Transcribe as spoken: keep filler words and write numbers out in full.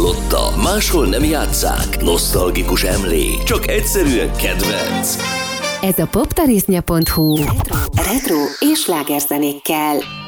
hallotta, máshol nem játsszák. Nosztalgikus emlék, csak egyszerűen kedvenc. Ez a poptarisznya pont hu retro és slágerzenékkel.